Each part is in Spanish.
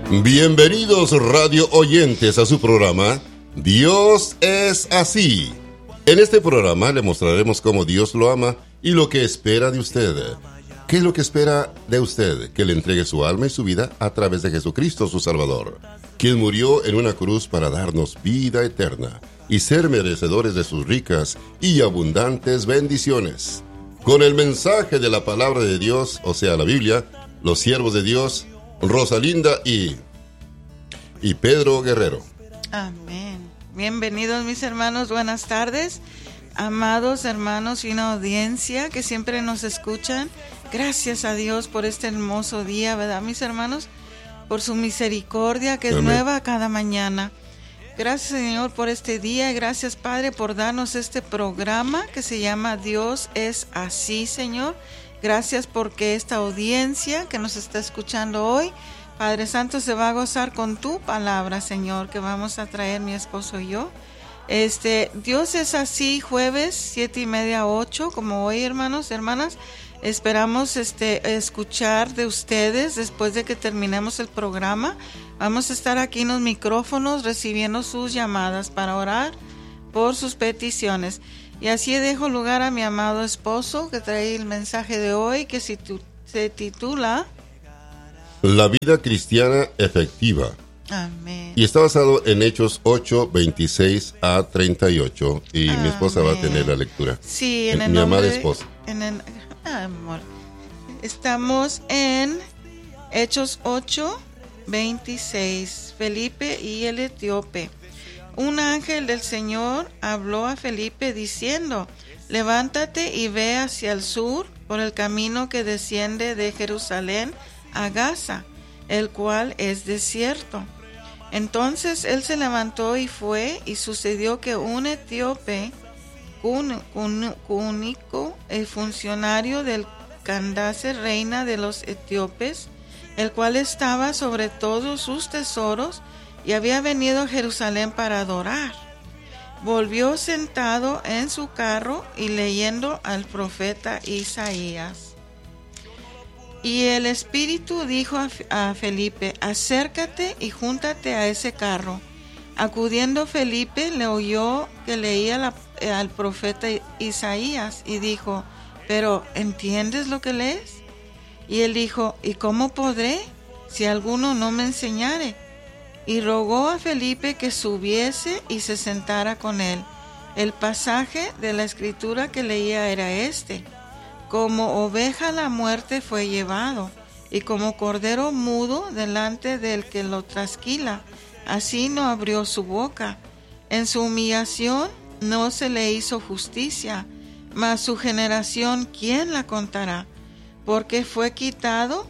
Bienvenidos radio oyentes a su programa Dios es así. En este programa le mostraremos cómo Dios lo ama y lo que espera de usted. ¿Qué es lo que espera de usted? Que le entregue su alma y su vida a través de Jesucristo su Salvador, quien murió en una cruz para darnos vida eterna y ser merecedores de sus ricas y abundantes bendiciones. Con el mensaje de la palabra de Dios, o sea, la Biblia, los siervos de Dios, Rosalinda y Pedro Guerrero. Amén. Bienvenidos mis hermanos, buenas tardes. Amados hermanos y una audiencia que siempre nos escuchan. Gracias a Dios por este hermoso día, ¿verdad mis hermanos? Por su misericordia que es nueva cada mañana. Gracias Señor por este día, gracias Padre por darnos este programa que se llama Dios es así, Señor. Gracias porque esta audiencia que nos está escuchando hoy, Padre Santo, se va a gozar con tu palabra, Señor, que vamos a traer mi esposo y yo. Dios es así, jueves 7:30 a 8, como hoy, hermanos, hermanas. Esperamos escuchar de ustedes después de que terminemos el programa. Vamos a estar aquí en los micrófonos recibiendo sus llamadas para orar por sus peticiones. Y así dejo lugar a mi amado esposo que trae el mensaje de hoy que se titula La vida cristiana efectiva. Amén. Y está basado en Hechos 8:26 a 38. Y mi esposa va a tener la lectura. Sí, en el mi nombre amada esposa. Amor. Estamos en Hechos 8:26. Felipe y el etíope. Un ángel del Señor habló a Felipe diciendo: levántate y ve hacia el sur por el camino que desciende de Jerusalén a Gaza, el cual es desierto. Entonces él se levantó y fue, y sucedió que un etíope, Cúnico, el funcionario del Candace, reina de los etíopes, el cual estaba sobre todos sus tesoros, y había venido a Jerusalén para adorar, volvió sentado en su carro y leyendo al profeta Isaías. Y el Espíritu dijo a Felipe: acércate y júntate a ese carro. Acudiendo Felipe, le oyó que leía al profeta Isaías y dijo: ¿pero entiendes lo que lees? Y él dijo: ¿y cómo podré si alguno no me enseñare? Y rogó a Felipe que subiese y se sentara con él. El pasaje de la escritura que leía era este: como oveja a la muerte fue llevado, y como cordero mudo delante del que lo trasquila, así no abrió su boca. En su humillación no se le hizo justicia, mas su generación, ¿quién la contará? Porque fue quitada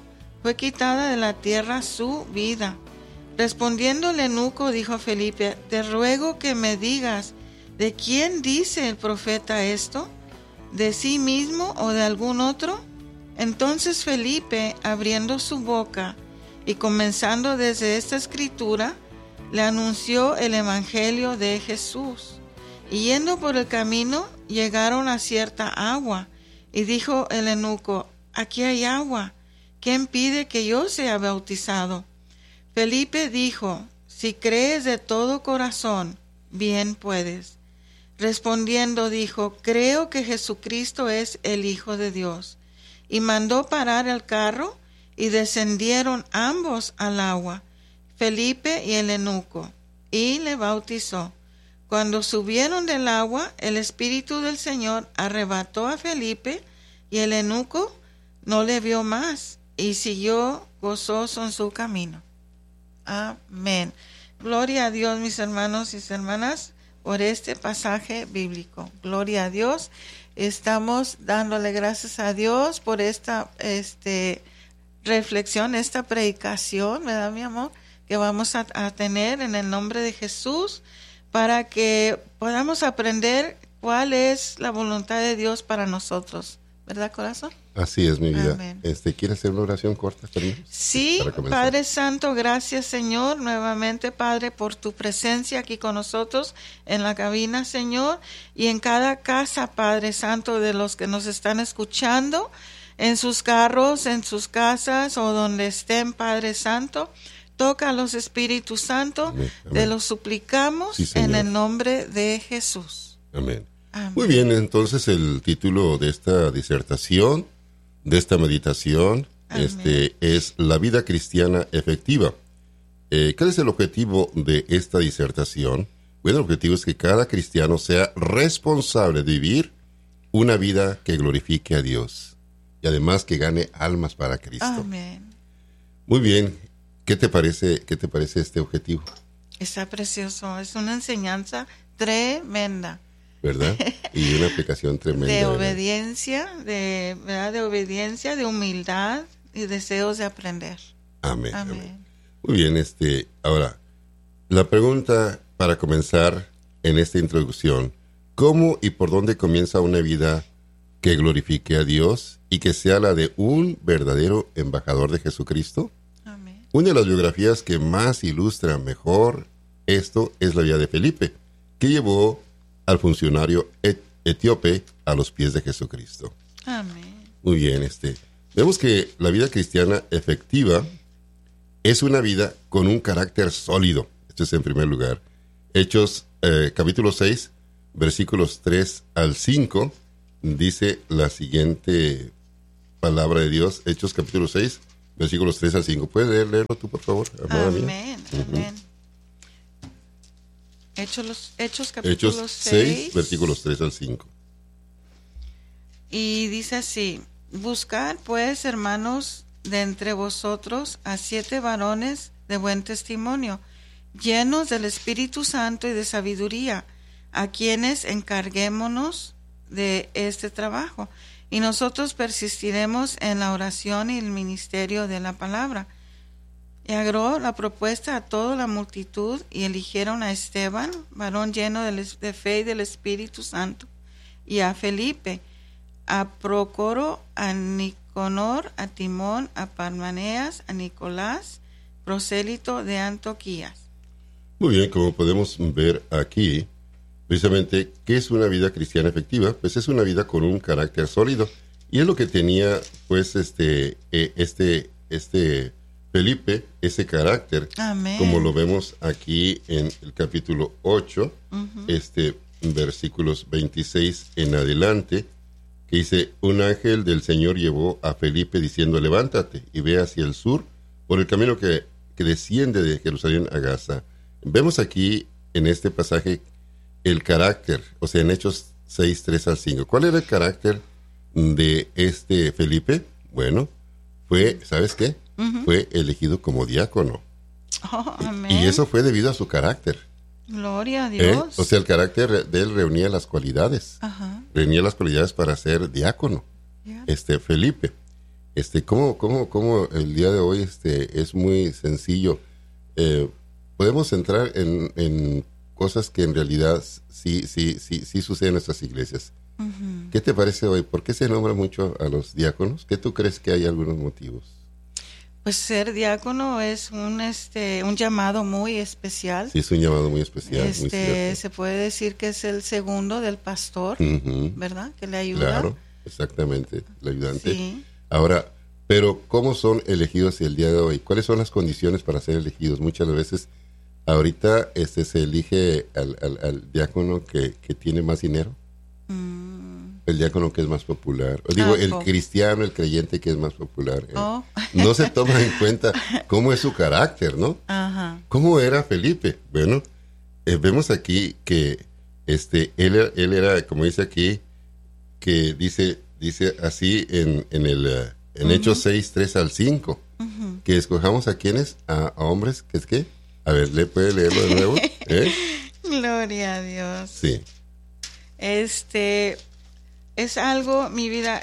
de la tierra su vida. Respondiendo el eunuco, dijo a Felipe: te ruego que me digas, ¿de quién dice el profeta esto? ¿De sí mismo o de algún otro? Entonces Felipe, abriendo su boca y comenzando desde esta escritura, le anunció el evangelio de Jesús. Y yendo por el camino, llegaron a cierta agua, y dijo el eunuco: aquí hay agua, ¿quién pide que yo sea bautizado? Felipe dijo: si crees de todo corazón, bien puedes. Respondiendo dijo: creo que Jesucristo es el Hijo de Dios. Y mandó parar el carro, y descendieron ambos al agua, Felipe y el eunuco, y le bautizó. Cuando subieron del agua, el Espíritu del Señor arrebató a Felipe, y el eunuco no le vio más, y siguió gozoso en su camino. Amén. Gloria a Dios, mis hermanos y hermanas, por este pasaje bíblico. Gloria a Dios. Estamos dándole gracias a Dios por esta reflexión, esta predicación, ¿verdad, mi amor? Que vamos a tener en el nombre de Jesús, para que podamos aprender cuál es la voluntad de Dios para nosotros. ¿Verdad, corazón? Así es, mi vida. Amén. ¿Quieres hacer una oración corta también? Sí, Padre Santo, gracias, Señor, nuevamente, Padre, por tu presencia aquí con nosotros en la cabina, Señor, y en cada casa, Padre Santo, de los que nos están escuchando, en sus carros, en sus casas o donde estén, Padre Santo. Toca a los Espíritus Santos, Amén. te lo suplicamos Sí, Señor. en el nombre de Jesús. Amén. Amén. Muy bien, entonces el título de esta disertación, de esta meditación, Amén. es La vida cristiana efectiva. ¿Cuál es el objetivo de esta disertación? Bueno, el objetivo es que cada cristiano sea responsable de vivir una vida que glorifique a Dios y además que gane almas para Cristo. Amén. Muy bien, ¿qué te parece este objetivo? Está precioso, es una enseñanza tremenda. ¿Verdad? Y una aplicación tremenda. De ¿verdad? obediencia, ¿verdad? De obediencia, de humildad y deseos de aprender. Amén. Amén. Amén. Muy bien, ahora, la pregunta para comenzar en esta introducción, ¿cómo y por dónde comienza una vida que glorifique a Dios y que sea la de un verdadero embajador de Jesucristo? Amén. Una de las biografías que más ilustra mejor esto es la vida de Felipe, que llevó al funcionario etíope a los pies de Jesucristo. Amén. Muy bien, vemos que la vida cristiana efectiva es una vida con un carácter sólido. Esto es en primer lugar. Hechos capítulo 6, versículos 3 al 5, dice la siguiente palabra de Dios. Hechos capítulo 6, versículos 3 al 5. ¿Puedes leerlo tú, por favor, amada mía? Amén. Amén. Hechos capítulo Hechos 6, versículos 3 al 5. Y dice así: buscad pues, hermanos, de entre vosotros a 7 varones de buen testimonio, llenos del Espíritu Santo y de sabiduría, a quienes encarguémonos de este trabajo. Y nosotros persistiremos en la oración y el ministerio de la palabra. Y agregó la propuesta a toda la multitud, y eligieron a Esteban, varón lleno de fe y del Espíritu Santo, y a Felipe, a Procoro, a Nicanor, a Timón, a Parmenas, a Nicolás, prosélito de Antioquía. Muy bien, como podemos ver aquí, precisamente, ¿qué es una vida cristiana efectiva? Pues es una vida con un carácter sólido. Y es lo que tenía, pues, Felipe, ese carácter. Amén. Como lo vemos aquí en el capítulo 8, versículos 26 en adelante, que dice: un ángel del Señor llevó a Felipe diciendo: levántate y ve hacia el sur por el camino que desciende de Jerusalén a Gaza. Vemos aquí en este pasaje el carácter, o sea, en Hechos 6, 3 al 5. ¿Cuál era el carácter de Felipe? Bueno, ¿sabes qué? Fue elegido como diácono. Oh, amén. Y eso fue debido a su carácter. Gloria a Dios. O sea, el carácter de él reunía las cualidades. Ajá. Reunía las cualidades para ser diácono. Yeah. Felipe. ¿Cómo el día de hoy es muy sencillo? Podemos entrar en cosas que en realidad sí suceden en nuestras iglesias. Uh-huh. ¿Qué te parece hoy? ¿Por qué se nombra mucho a los diáconos? ¿Qué tú crees que hay algunos motivos? Pues ser diácono es un llamado muy especial. Sí, es un llamado muy especial. Muy cierto. Se puede decir que es el segundo del pastor, Uh-huh. ¿verdad? Que le ayuda. Claro, exactamente, el ayudante. Sí. Ahora, pero ¿cómo son elegidos el día de hoy? ¿Cuáles son las condiciones para ser elegidos? Muchas veces, ahorita se elige al diácono que tiene más dinero. El diácono que es más popular. El cristiano, el creyente que es más popular. Oh. No se toma en cuenta cómo es su carácter, ¿no? Ajá. ¿Cómo era Felipe? Bueno, vemos aquí que él era, como dice aquí, que dice así en Uh-huh. Hechos 6, 3 al 5, Uh-huh. que escojamos a quienes, a hombres, ¿qué es qué? A ver, ¿puede leerlo de nuevo? Gloria a Dios. Sí. Es algo, mi vida,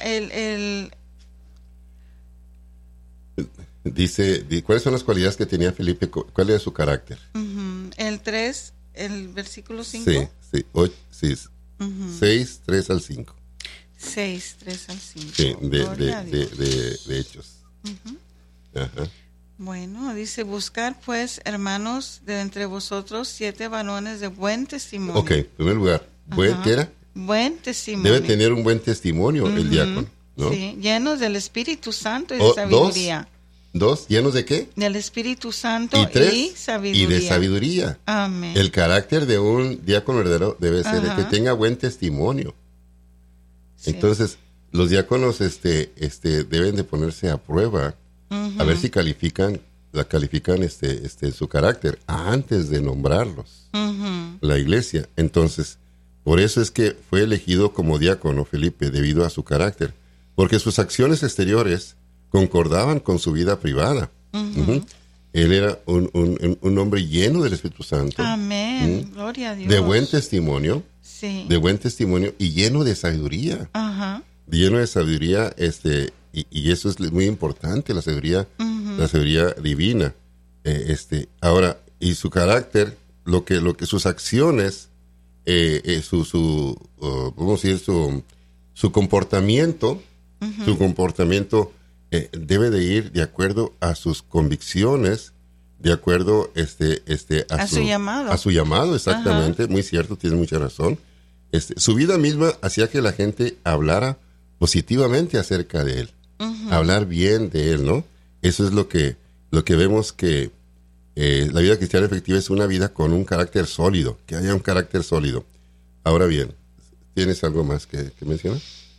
Dice, ¿cuáles son las cualidades que tenía Felipe? ¿Cuál era su carácter? Uh-huh. El 3, el versículo 5. Sí. 6, 3 al 5. 6, 3 al 5. Sí, de Hechos. Uh-huh. Ajá. Bueno, dice: buscar pues, hermanos, de entre vosotros 7 varones de buen testimonio. Ok, en primer lugar, ¿qué era? Buen testimonio. Debe tener un buen testimonio el diácono, ¿no? Sí, llenos del Espíritu Santo y de sabiduría. 2, ¿llenos de qué? Del Espíritu Santo Y 3, y sabiduría. y de sabiduría. Amén. El carácter de un diácono heredero debe ser el que tenga buen testimonio. Sí. Entonces, los diáconos deben de ponerse a prueba, a ver si califican su carácter antes de nombrarlos. La iglesia. Entonces, por eso es que fue elegido como diácono Felipe, debido a su carácter, porque sus acciones exteriores concordaban con su vida privada. Él era un hombre lleno del Espíritu Santo. Amén. Gloria a Dios. De buen testimonio. Sí. De buen testimonio y lleno de sabiduría. Ajá. Lleno de sabiduría, y eso es muy importante, la sabiduría divina. Ahora, y su carácter, lo que sus acciones, vamos a decir, su comportamiento, debe de ir de acuerdo a sus convicciones, de acuerdo a su llamado. A su llamado, exactamente. Ajá. Muy cierto, tienes mucha razón. Su vida misma hacía que la gente hablara positivamente acerca de él, hablar bien de él, ¿no? Eso es lo que vemos, que la vida cristiana efectiva es una vida con un carácter sólido, que haya un carácter sólido. Ahora bien, ¿tienes algo más que mencionar?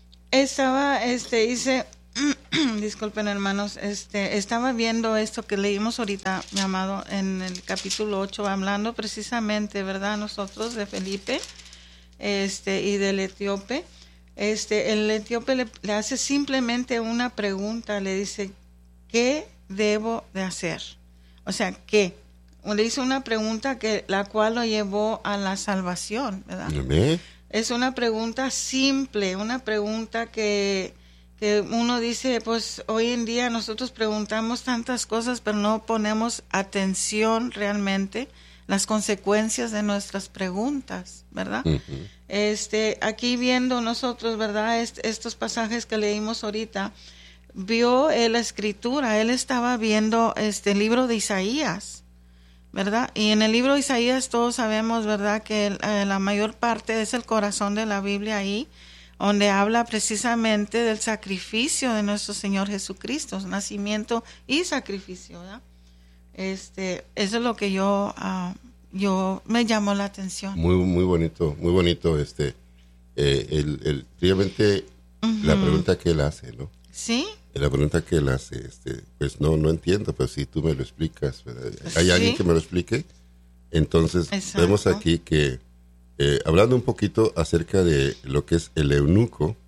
Dice, disculpen hermanos, estaba viendo esto que leímos ahorita, mi amado, en el capítulo 8, hablando precisamente, ¿verdad? Nosotros de Felipe, y del etíope. El etíope le hace simplemente una pregunta, le dice, ¿qué debo de hacer? O sea, ¿qué? Le hizo una pregunta la cual lo llevó a la salvación, ¿verdad? ¿Amén? Es una pregunta simple, una pregunta que uno dice, pues hoy en día nosotros preguntamos tantas cosas, pero no ponemos atención realmente las consecuencias de nuestras preguntas, ¿verdad? Aquí viendo nosotros, ¿verdad? Estos pasajes que leímos ahorita, vio la escritura, él estaba viendo el libro de Isaías, ¿verdad? Y en el libro de Isaías todos sabemos, ¿verdad?, que la mayor parte es el corazón de la Biblia ahí, donde habla precisamente del sacrificio de nuestro Señor Jesucristo, su nacimiento y sacrificio, ¿verdad? Eso es lo que yo me llamó la atención. Muy bonito, realmente la pregunta que él hace, ¿no? Sí. La pregunta que él hace, pues no entiendo, pero si tú me lo explicas, ¿verdad? ¿Hay alguien que me lo explique? Entonces, exacto, vemos aquí que, hablando un poquito acerca de lo que es el eunuco,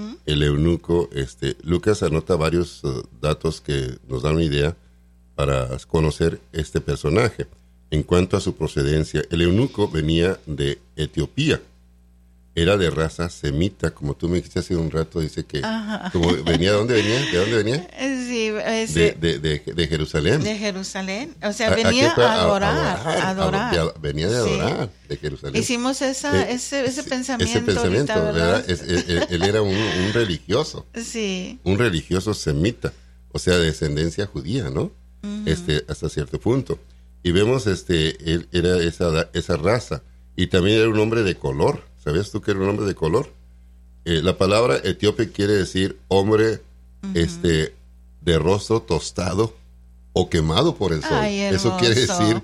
Lucas anota varios datos que nos dan una idea para conocer este personaje. En cuanto a su procedencia, el eunuco venía de Etiopía. Era de raza semita, como tú me dijiste hace un rato, dice que como venía, ¿de dónde venía? Sí, de Jerusalén. De Jerusalén, o sea, venía a adorar. Venía de adorar, de Jerusalén. Hicimos ese pensamiento. Ese pensamiento, ahorita, ¿verdad? Él era un religioso. Sí. Un religioso semita, o sea, de descendencia judía, ¿no? Hasta cierto punto. Y vemos, él era esa raza, y también era un hombre de color. ¿Sabías tú que era un hombre de color? La palabra etíope quiere decir hombre de rostro tostado o quemado por el sol. Ay, eso quiere decir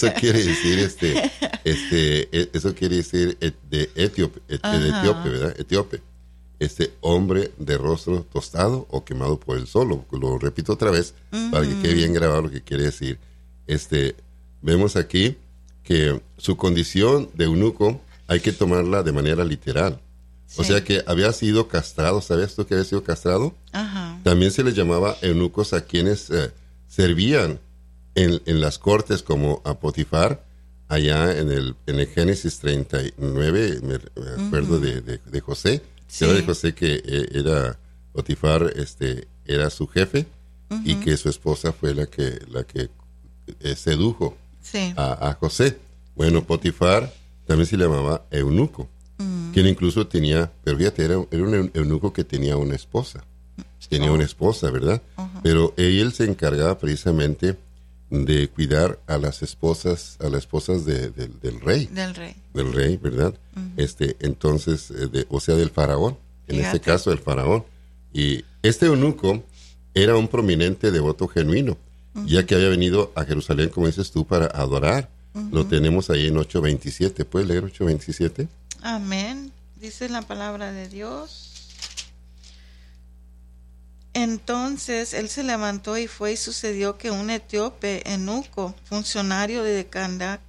de etíope, ¿verdad? Etíope. Hombre de rostro tostado o quemado por el sol. Lo repito otra vez para que quede bien grabado lo que quiere decir. Vemos aquí que su condición de eunuco hay que tomarla de manera literal. Sí. O sea que había sido castrado. ¿Sabías tú que había sido castrado? Ajá. También se les llamaba eunucos a quienes servían en las cortes, como a Potifar, allá en el Génesis 39, me acuerdo de José. Sí. De José, que era Potifar, era su jefe, y que su esposa fue la que sedujo a José. Bueno, Potifar también se le llamaba eunuco, quien incluso tenía, pero fíjate, era un eunuco que tenía una esposa. Tenía una esposa, ¿verdad? Pero él se encargaba precisamente de cuidar a las esposas del rey. Del rey, ¿verdad? Entonces, o sea, del faraón. En este caso, del faraón. Y este eunuco, era un prominente devoto genuino, ya que había venido a Jerusalén, como dices tú, para adorar. Lo tenemos ahí en 8:27. ¿Puedes leer 8:27? Amén. Dice la palabra de Dios. Entonces él se levantó y fue, y sucedió que un etíope, eunuco, funcionario de Candace,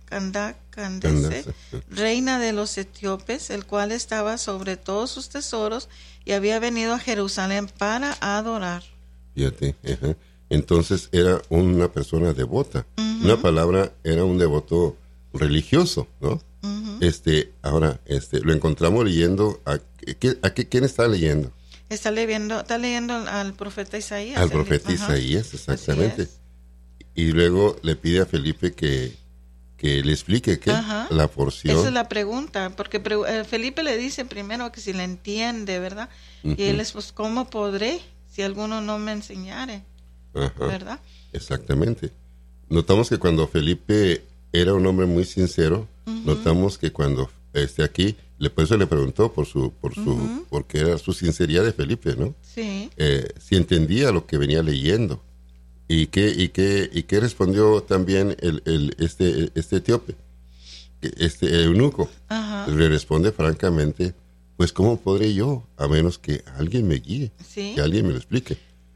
reina de los etíopes, el cual estaba sobre todos sus tesoros y había venido a Jerusalén para adorar. Fíjate, entonces era una persona devota. Una palabra, era un devoto religioso, ¿no? Ahora, lo encontramos leyendo. ¿Quién está leyendo? Está leyendo al profeta Isaías. Al profeta Isaías, exactamente. Y luego le pide a Felipe que le explique la porción. Esa es la pregunta, porque Felipe le dice primero que si le entiende, ¿verdad? Y él es, pues, ¿cómo podré si alguno no me enseñare? ¿Verdad? Exactamente. Notamos que cuando Felipe era un hombre muy sincero, notamos que cuando aquí, por eso le preguntó porque era su sinceridad de Felipe, ¿no? Sí. Si entendía lo que venía leyendo. ¿Y qué respondió también este etíope? Este eunuco. Le responde francamente, pues ¿cómo podré yo? A menos que alguien me guíe, que alguien me lo explique.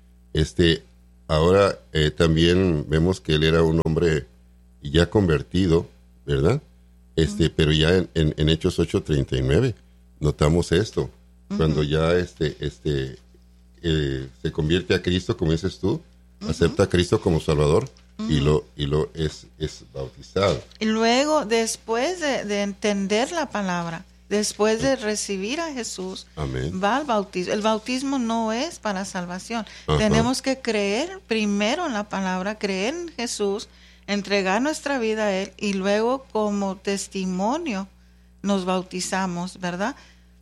Ahora también vemos que él era un hombre ya convertido, ¿verdad? Pero ya en Hechos 8:39 notamos esto. Cuando ya se convierte a Cristo, como dices tú, acepta a Cristo como Salvador y lo es bautizado. Y luego, después de entender la palabra, después de recibir a Jesús, va al bautismo. El bautismo no es para salvación. Tenemos que creer primero en la palabra, creer en Jesús, entregar nuestra vida a Él, y luego como testimonio nos bautizamos, ¿verdad?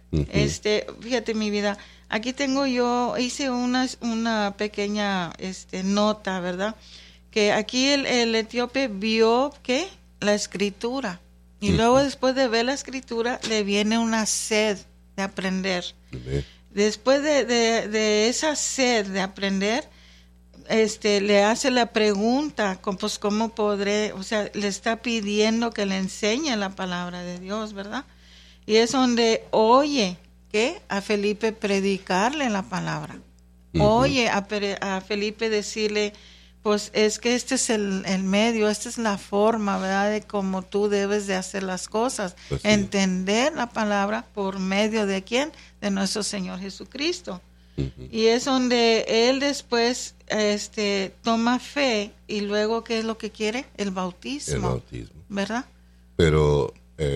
Fíjate mi vida, aquí hice una pequeña nota, ¿verdad? Que aquí el etíope vio la escritura, y luego después de ver la escritura le viene una sed de aprender. Después de esa sed de aprender, le hace la pregunta, pues ¿cómo podré? O sea, le está pidiendo que le enseñe la palabra de Dios, ¿verdad? Y es donde oye a Felipe predicarle la palabra. Oye a Felipe decirle, pues es que este es el medio, esta es la forma, ¿verdad?, de cómo tú debes de hacer las cosas. Pues entender la palabra por medio de ¿quién? De nuestro Señor Jesucristo. Y es donde él después toma fe, y luego ¿qué es lo que quiere? El bautismo, ¿verdad? Pero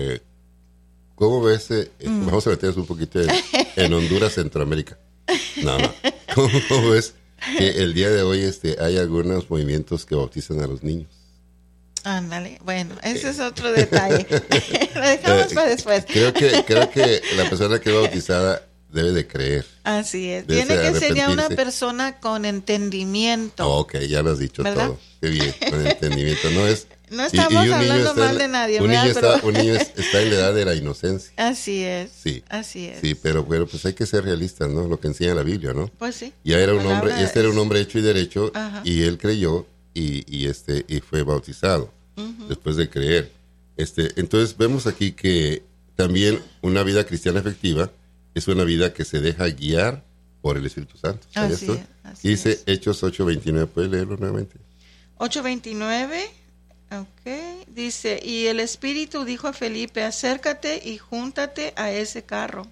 ¿cómo ves? Vamos a meternos un poquito en Honduras, Centroamérica. No. ¿Cómo ves que el día de hoy hay algunos movimientos que bautizan a los niños? Ándale, bueno, ese es otro detalle. Lo dejamos para después. Creo que la persona que es bautizada debe de creer. Así es. Tiene que ser ya una persona con entendimiento. Ok, ya lo has dicho, ¿verdad? Todo. Qué bien, con entendimiento. No estamos hablando mal de nadie. Un niño está en la edad de la inocencia. Así es. Sí. Así es. Sí, pero bueno, pues hay que ser realistas, ¿no? Lo que enseña la Biblia, ¿no? Pues sí. Ya era un hombre, era un hombre hecho y derecho, y él creyó y fue bautizado después de creer. Entonces vemos aquí que también una vida cristiana efectiva es una vida que se deja guiar por el Espíritu Santo. Así dice Hechos 8:29, ¿puedes leerlo nuevamente? 8:29, ok, dice, y el Espíritu dijo a Felipe, acércate y júntate a ese carro.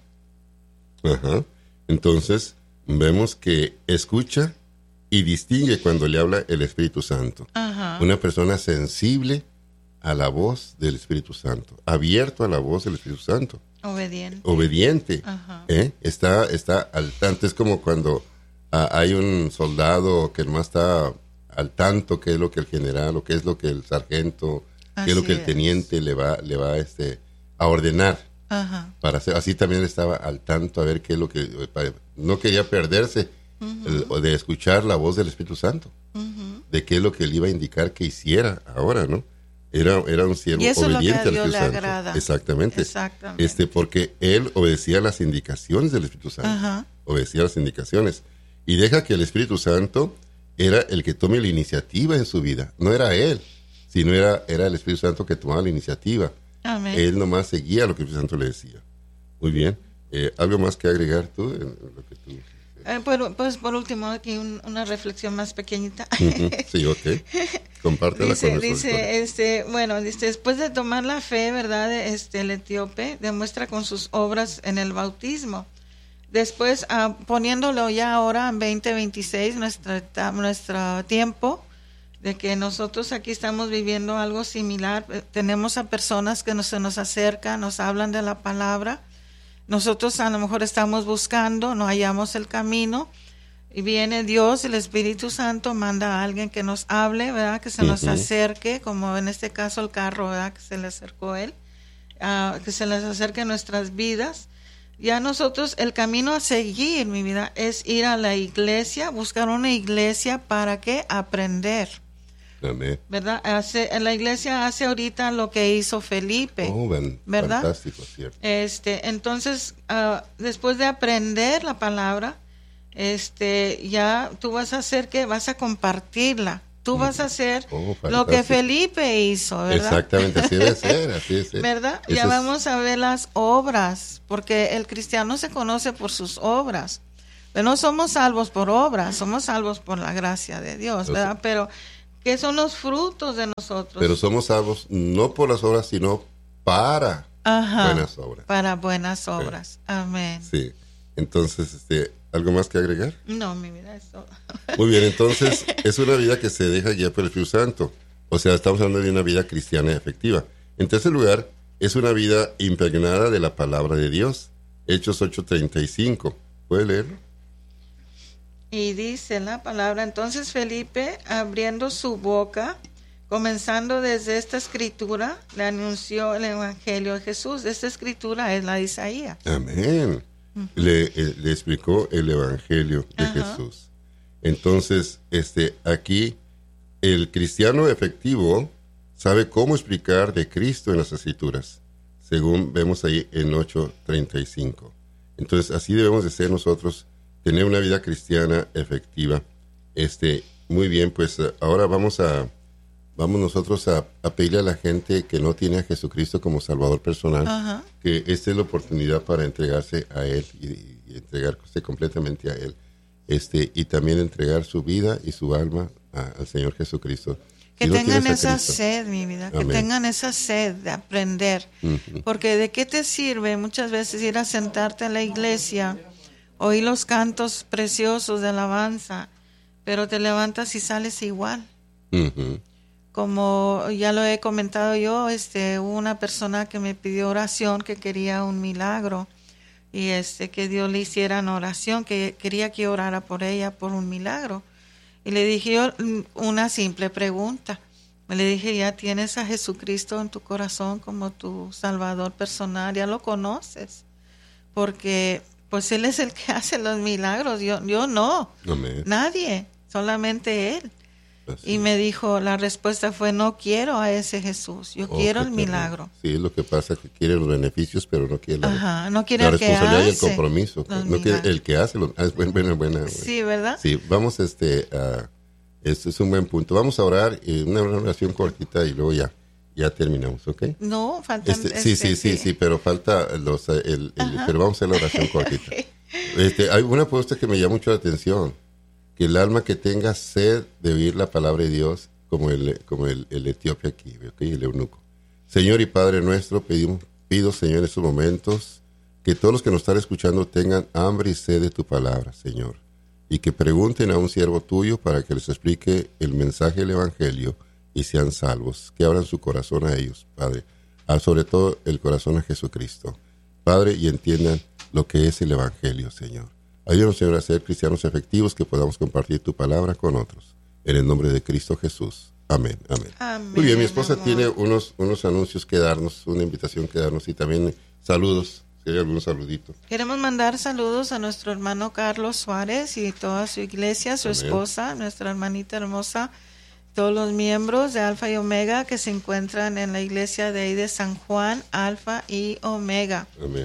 Entonces, vemos que escucha y distingue cuando le habla el Espíritu Santo. Una persona sensible a la voz del Espíritu Santo, abierto a la voz del Espíritu Santo. Obediente. Está al tanto. Es como cuando hay un soldado que nomás está al tanto qué es lo que el general, o qué es lo que el sargento, qué es lo que el teniente le va a ordenar para hacer. Así también estaba al tanto a ver qué es lo que no quería perderse de escuchar la voz del Espíritu Santo, de qué es lo que él iba a indicar que hiciera ahora, ¿no? Era un siervo obediente al Espíritu Santo. Exactamente. Porque él obedecía las indicaciones del Espíritu Santo. Obedecía las indicaciones. Y deja que el Espíritu Santo era el que tome la iniciativa en su vida. No era él, sino era el Espíritu Santo que tomaba la iniciativa. Amén. Él nomás seguía lo que el Espíritu Santo le decía. Muy bien. ¿Algo más que agregar tú en lo que tú... Pues por último, aquí una reflexión más pequeñita. Sí, ok. Compártela con nosotros. Dice, después de tomar la fe, ¿verdad? El etíope demuestra con sus obras en el bautismo. Después, poniéndolo ya ahora en 2026, nuestro tiempo, de que nosotros aquí estamos viviendo algo similar, tenemos a personas que se nos acercan, nos hablan de la palabra. Nosotros a lo mejor estamos buscando, no hallamos el camino, y viene Dios, el Espíritu Santo, manda a alguien que nos hable, ¿verdad? Que se nos acerque, como en este caso el carro, ¿verdad? Que se le acercó él, que se les acerque a nuestras vidas. Ya nosotros, el camino a seguir, mi vida, es ir a la iglesia, buscar una iglesia para ¿qué? Aprender. Amén. ¿Verdad? La iglesia hace ahorita lo que hizo Felipe, ¿verdad? Fantástico, cierto. Entonces, después de aprender la palabra, ya tú vas a hacer que vas a compartirla. Tú vas a hacer lo que Felipe hizo, ¿verdad? Exactamente, así debe ser. ¿Verdad? Ya vamos a ver las obras, porque el cristiano se conoce por sus obras. Pero no somos salvos por obras, somos salvos por la gracia de Dios, ¿verdad? Pero ¿qué son los frutos de nosotros? Pero somos salvos no por las obras, sino para buenas obras. Para buenas obras. Amén. Sí. Entonces, ¿algo más que agregar? No, mi vida es todo. Muy bien, entonces, es una vida que se deja guiar por el Espíritu Santo. O sea, estamos hablando de una vida cristiana efectiva. En tercer lugar, es una vida impregnada de la palabra de Dios. Hechos 8:35. ¿Puede leerlo? Y dice la palabra, entonces Felipe, abriendo su boca, comenzando desde esta escritura, le anunció el evangelio de Jesús. Esta escritura es la de Isaías. Amén. Le explicó el evangelio de Jesús. Entonces, aquí, el cristiano efectivo sabe cómo explicar de Cristo en las escrituras, según vemos ahí en 8:35. Entonces, así debemos de ser nosotros, tener una vida cristiana efectiva. Muy bien, pues ahora vamos nosotros a pedirle a la gente que no tiene a Jesucristo como Salvador personal, que esta es la oportunidad para entregarse a Él y entregarse completamente a Él, y también entregar su vida y su alma al Señor Jesucristo. Que tengan esa sed, mi vida, que tengan esa sed de aprender, porque ¿de qué te sirve muchas veces ir a sentarte en la iglesia, oír los cantos preciosos de alabanza, pero te levantas y sales igual? Como ya lo he comentado yo, hubo una persona que me pidió oración, que quería un milagro, y que Dios le hiciera una oración, que quería que orara por ella por un milagro. Y le dije yo una simple pregunta. Le dije, ya tienes a Jesucristo en tu corazón como tu Salvador personal, ya lo conoces, porque pues Él es el que hace los milagros, yo no, nadie, solamente Él. Así. Y me dijo, la respuesta fue, no quiero a ese Jesús, yo quiero el milagro. Sí, es lo que pasa, que quiere los beneficios, pero no quiere no quiere la el que responsabilidad hace y el compromiso. No quiere el que hace. Buena. Sí, ¿verdad? Sí, vamos, este es un buen punto. Vamos a orar, una oración cortita y luego ya terminamos, ¿ok? No, falta... Sí, pero falta pero vamos a hacer la oración cortita. Hay una propuesta que me llama mucho la atención, que el alma que tenga sed de oír la palabra de Dios, como el etíope aquí, ¿okay? El eunuco. Señor y Padre nuestro, pido, Señor, en estos momentos, que todos los que nos están escuchando tengan hambre y sed de tu palabra, Señor, y que pregunten a un siervo tuyo para que les explique el mensaje del Evangelio y sean salvos, que abran su corazón a ellos, Padre, sobre todo el corazón a Jesucristo, Padre, y entiendan lo que es el Evangelio, Señor. Ayúdanos, Señor, a ser cristianos efectivos, que podamos compartir tu palabra con otros. En el nombre de Cristo Jesús. Amén. Muy bien, mi esposa tiene unos anuncios que darnos, una invitación que darnos y también saludos. Si hay algún saludito. Queremos mandar saludos a nuestro hermano Carlos Suárez y toda su iglesia, su esposa, nuestra hermanita hermosa, todos los miembros de Alfa y Omega que se encuentran en la iglesia de ahí de San Juan, Alfa y Omega. Amén.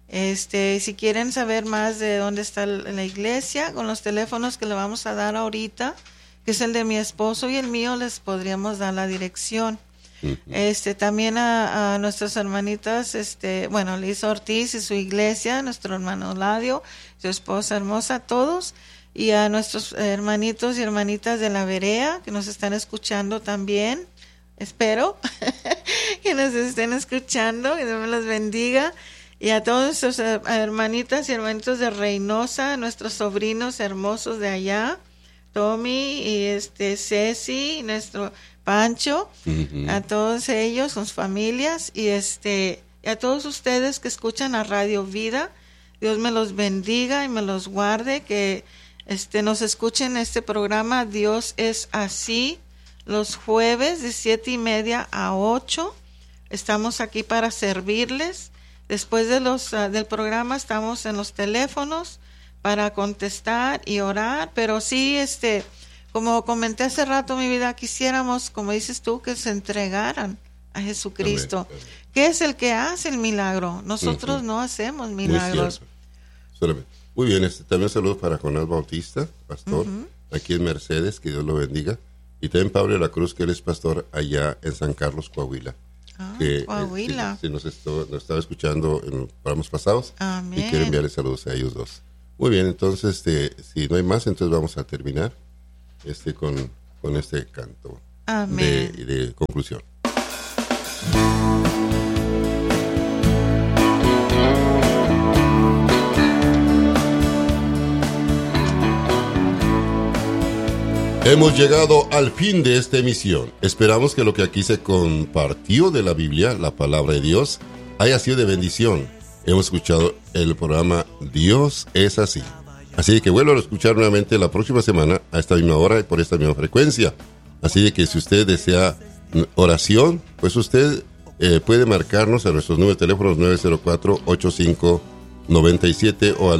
Si quieren saber más de dónde está la iglesia, con los teléfonos que le vamos a dar ahorita, que es el de mi esposo y el mío, les podríamos dar la dirección. También a nuestras hermanitas, Lisa Ortiz y su iglesia, nuestro hermano Ladio, su esposa hermosa, todos, y a nuestros hermanitos y hermanitas de la Berea que nos están escuchando también. Espero que nos estén escuchando, que Dios me los bendiga. Y a todos nuestros hermanitas y hermanitos de Reynosa, nuestros sobrinos hermosos de allá, Tommy y Ceci, y nuestro Pancho, a todos ellos, sus familias, y a todos ustedes que escuchan a Radio Vida, Dios me los bendiga y me los guarde, que nos escuchen este programa Dios es así, los jueves de 7:30 a 8. Estamos aquí para servirles. Después de del programa estamos en los teléfonos para contestar y orar, pero sí, como comenté hace rato, mi vida, quisiéramos, como dices tú, que se entregaran a Jesucristo. Amén. ¿Qué es el que hace el milagro? Nosotros no hacemos milagros. Muy bien, también saludos para Jonás Bautista, pastor, aquí en Mercedes, que Dios lo bendiga. Y también Pablo de la Cruz, que él es pastor allá en San Carlos, Coahuila. Coahuila. Nos estaba escuchando en los programas pasados. Amén. Y quiero enviarles saludos a ellos dos. Muy bien, entonces, si no hay más, entonces vamos a terminar con este canto. Amén. De conclusión. Hemos llegado al fin de esta emisión. Esperamos que lo que aquí se compartió de la Biblia, la palabra de Dios, haya sido de bendición. Hemos escuchado el programa Dios es así. Así que vuelvo a escuchar nuevamente la próxima semana a esta misma hora y por esta misma frecuencia. Así de que si usted desea oración, pues usted puede marcarnos a nuestros números de teléfonos 904-8597 o al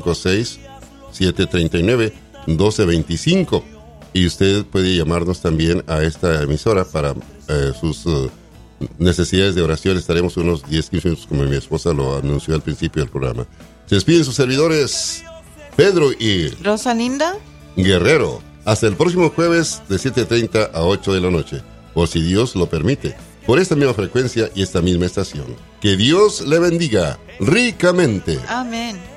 956-739-1225. Y usted puede llamarnos también a esta emisora para sus necesidades de oración. Estaremos unos 10-15 minutos, como mi esposa lo anunció al principio del programa. Se despiden sus servidores Pedro y Rosalinda Guerrero. Hasta el próximo jueves de 7:30 a 8 de la noche, o si Dios lo permite, por esta misma frecuencia y esta misma estación. Que Dios le bendiga ricamente. Amén.